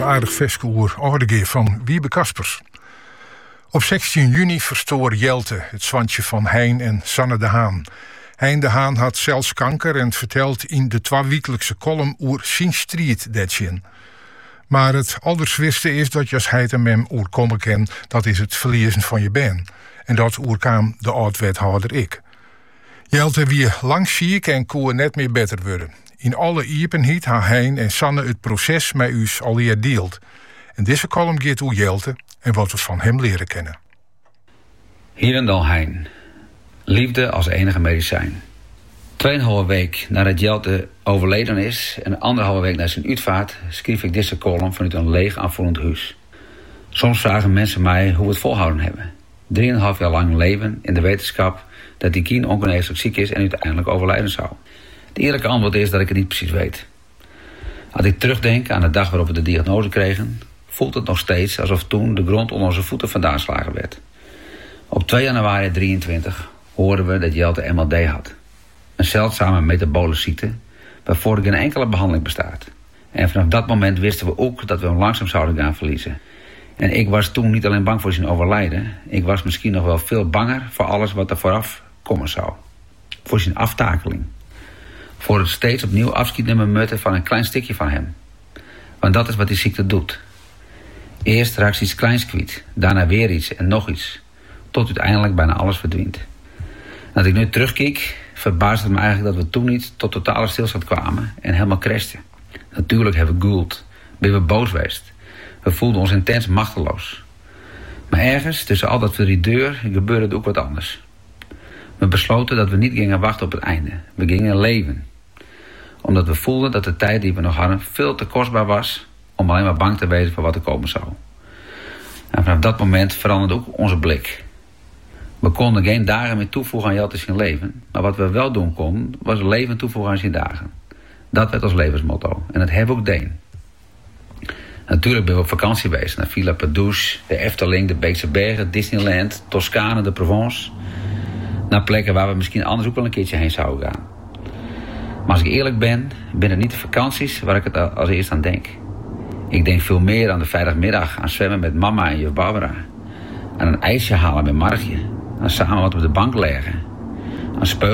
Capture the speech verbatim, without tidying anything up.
aardig veskoer Oudegeer van Wiebe Kaspers. Op zestien juni verstoor Jelte, het zwantje van Hein en Sanne de Haan. Hein de Haan had zelfs kanker en vertelt in de tweewekelijkse column oer zijn strijd datjen. Maar het allerswiste is dat je als heid en mem oer komen ken, dat is het verliezen van je ben. En dat oer kwam de oud-wethouder ik. Jelte wie lang ziek en koe net meer beter worden. In alle iepenheid ha Hein en Sanne het proces met u alweer deelt. En deze column gaat oer Jelte en wat we van hem leren kennen. Herendal Hein. Liefde als enige medicijn. Tweeënhalve week nadat Jelte overleden is en anderhalve week na zijn uitvaart schreef ik deze column vanuit een leeg aanvoelend huis. Soms vragen mensen mij hoe we het volhouden hebben. Drieënhalf jaar lang leven in de wetenschap dat die kind ongeneeslijk ziek is en uiteindelijk overlijden zou. Het eerlijke antwoord is dat ik het niet precies weet. Als ik terugdenk aan de dag waarop we de diagnose kregen, voelt het nog steeds alsof toen de grond onder onze voeten vandaan geslagen werd. Op twee januari drieëntwintig hoorden we dat Jelte M L D had. Een zeldzame metabole ziekte waarvoor geen enkele behandeling bestaat. En vanaf dat moment wisten we ook dat we hem langzaam zouden gaan verliezen. En ik was toen niet alleen bang voor zijn overlijden, ik was misschien nog wel veel banger voor alles wat er vooraf komen zou. Voor zijn aftakeling. Voor het steeds opnieuw afschiet nemen mutten van een klein stukje van hem. Want dat is wat die ziekte doet. Eerst raakt ze iets kleins kwijt, daarna weer iets en nog iets. Tot uiteindelijk bijna alles verdwijnt. Als ik nu terugkijk, verbaast het me eigenlijk dat we toen niet tot totale stilstand kwamen en helemaal crashten. Natuurlijk hebben we gegoeld, ben we boos geweest. We voelden ons intens machteloos. Maar ergens, tussen al dat verdriet gebeurde het ook wat anders. We besloten dat we niet gingen wachten op het einde. We gingen leven. Omdat we voelden dat de tijd die we nog hadden veel te kostbaar was om alleen maar bang te wezen voor wat er komen zou. En vanaf dat moment veranderde ook onze blik. We konden geen dagen meer toevoegen aan Jelte zijn leven. Maar wat we wel doen konden, was leven toevoegen aan zijn dagen. Dat werd ons levensmotto. En dat hebben we ook gedaan. Natuurlijk ben we op vakantie geweest. Naar Villa Padouche, de Efteling, de Beekse Bergen, Disneyland, Toscane, de Provence. Naar plekken waar we misschien anders ook wel een keertje heen zouden gaan. Maar als ik eerlijk ben, ben het niet de vakanties waar ik het als eerst aan denk. Ik denk veel meer aan de vrijdagmiddag, aan zwemmen met mama en juf Barbara. Aan een ijsje halen met Margje. Aan samen wat op de bank leggen. Aan spelen